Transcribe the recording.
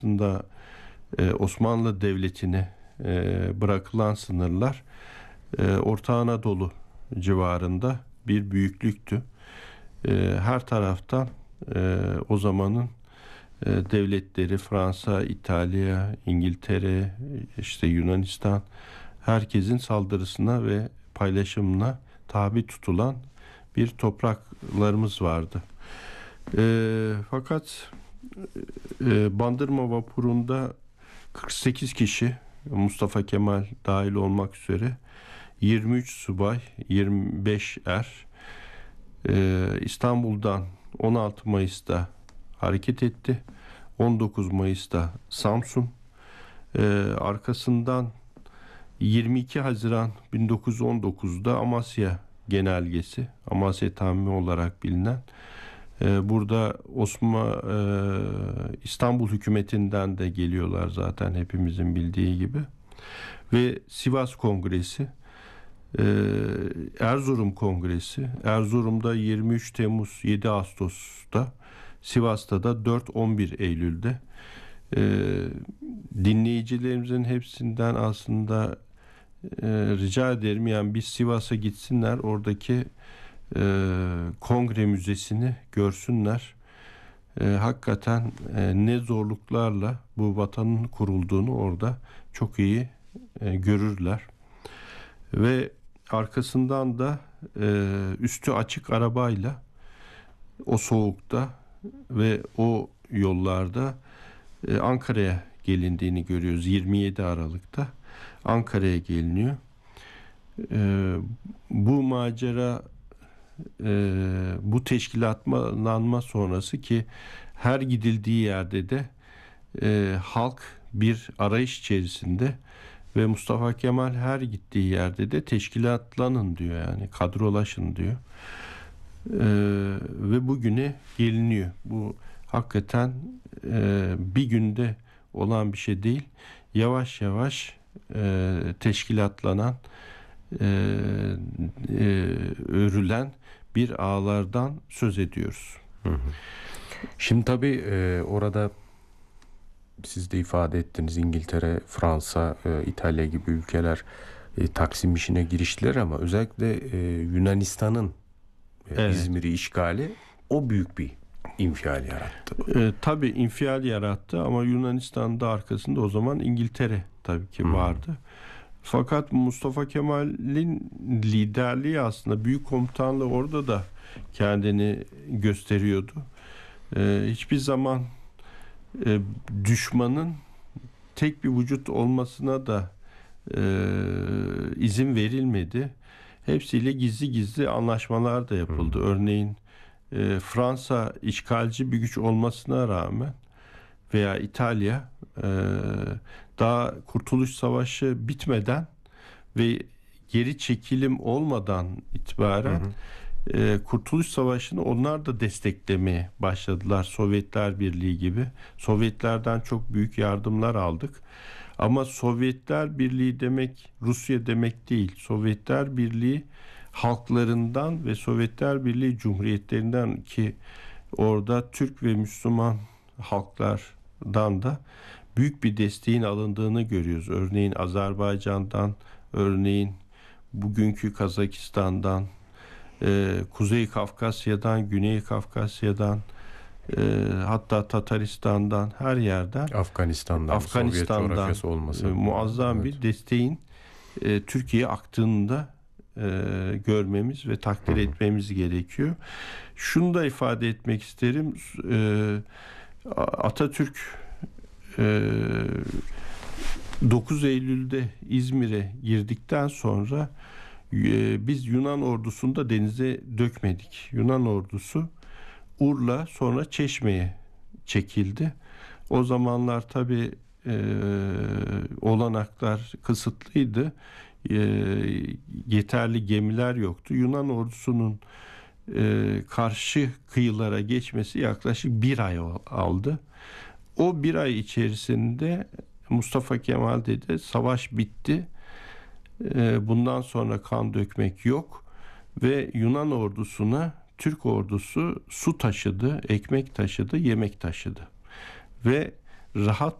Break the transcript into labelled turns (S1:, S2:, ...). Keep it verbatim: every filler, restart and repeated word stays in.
S1: aslında e, Osmanlı Devleti'ne e, bırakılan sınırlar e, Orta Anadolu civarında bir büyüklüktü. E, her taraftan e, o zamanın e, devletleri Fransa, İtalya, İngiltere, işte Yunanistan, herkesin saldırısına ve paylaşımına tabi tutulan bir topraklarımız vardı. E, fakat e, Bandırma vapurunda kırk sekiz kişi, Mustafa Kemal dahil olmak üzere, yirmi üç subay, yirmi beş er e, İstanbul'dan on altı Mayıs'ta hareket etti. on dokuz Mayıs'ta Samsun, e, arkasından yirmi iki Haziran bin dokuz yüz on dokuz'da Amasya Genelgesi, Amasya Tamimi olarak bilinen, e, burada Osman e, İstanbul hükümetinden de geliyorlar zaten, hepimizin bildiği gibi, ve Sivas Kongresi, e, Erzurum Kongresi, Erzurum'da yirmi üç Temmuz yedi Ağustos'ta, Sivas'ta da dört on bir Eylül'de. e, dinleyicilerimizin hepsinden aslında e, rica ederim, yani bir Sivas'a gitsinler, oradaki e, kongre müzesini görsünler. E, hakikaten e, ne zorluklarla bu vatanın kurulduğunu orada çok iyi e, görürler. Ve arkasından da e, üstü açık arabayla o soğukta ve o yollarda e, Ankara'ya gelindiğini görüyoruz. yirmi yedi Aralık'ta Ankara'ya geliniyor. E, bu macera, e, bu teşkilatlanma sonrası, ki her gidildiği yerde de e, halk bir arayış içerisinde ve Mustafa Kemal her gittiği yerde de teşkilatlanın diyor, yani kadrolaşın diyor. E, ve bugüne geliniyor. Bu hakikaten e, bir günde olan bir şey değil. Yavaş yavaş e, teşkilatlanan, e, e, örülen bir ağlardan söz ediyoruz.
S2: Hı hı. Şimdi tabii e, orada siz de ifade ettiniz, İngiltere, Fransa, e, İtalya gibi ülkeler e, Taksim işine giriştiler, ama özellikle e, Yunanistan'ın e, evet. İzmir'i işgali o büyük bir infial yarattı.
S1: E, tabii infial yarattı, ama Yunanistan'da arkasında o zaman İngiltere tabii ki hmm. vardı. Fakat Mustafa Kemal'in liderliği, aslında büyük komutanlığı orada da kendini gösteriyordu. E, hiçbir zaman e, düşmanın tek bir vücut olmasına da e, izin verilmedi. Hepsiyle gizli gizli anlaşmalar da yapıldı. Hmm. Örneğin e, Fransa işgalci bir güç olmasına rağmen, veya İtalya e, daha Kurtuluş Savaşı bitmeden ve geri çekilim olmadan itibaren hı hı. E, Kurtuluş Savaşı'nı onlar da desteklemeye başladılar, Sovyetler Birliği gibi. Sovyetlerden çok büyük yardımlar aldık. Ama Sovyetler Birliği demek Rusya demek değil. Sovyetler Birliği halklarından ve Sovyetler Birliği cumhuriyetlerinden, ki orada Türk ve Müslüman halklardan da büyük bir desteğin alındığını görüyoruz. Örneğin Azerbaycan'dan, örneğin bugünkü Kazakistan'dan, e, Kuzey Kafkasya'dan, Güney Kafkasya'dan, e, hatta Tataristan'dan, her yerden,
S2: Afganistan'dan,
S1: Afganistan'dan
S2: Sovyet coğrafyası olması,
S1: e, muazzam evet. bir desteğin e, Türkiye'ye aktığını da e, görmemiz ve takdir Hı-hı. etmemiz gerekiyor. Şunu da ifade etmek isterim. E, Atatürk e, dokuz Eylül'de İzmir'e girdikten sonra e, biz Yunan ordusunu da denize dökmedik. Yunan ordusu Urla, sonra Çeşme'ye çekildi. O zamanlar tabii e, olanaklar kısıtlıydı. E, yeterli gemiler yoktu. Yunan ordusunun e, karşı kıyılara geçmesi yaklaşık bir ay aldı. O bir ay içerisinde Mustafa Kemal dedi, savaş bitti. E, bundan sonra kan dökmek yok. Ve Yunan ordusuna Türk ordusu su taşıdı, ekmek taşıdı, yemek taşıdı. Ve rahat